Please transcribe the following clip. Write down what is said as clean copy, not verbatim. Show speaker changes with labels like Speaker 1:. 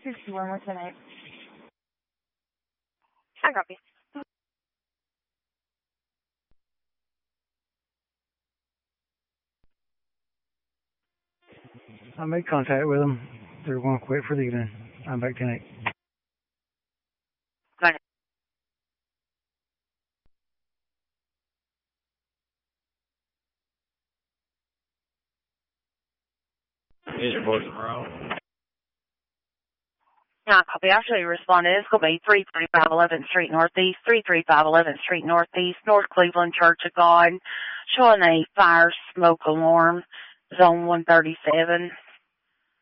Speaker 1: 61 with tonight.
Speaker 2: I copy.
Speaker 3: I made contact with them. They're going to quit for the evening. I'm back tonight.
Speaker 2: Go ahead.
Speaker 4: Is your voice wrong?
Speaker 2: I copy. I'll show you responded. It's going to be 335 11th Street Northeast, 335 11th Street Northeast, North Cleveland Church of God, showing a fire smoke alarm, zone 137.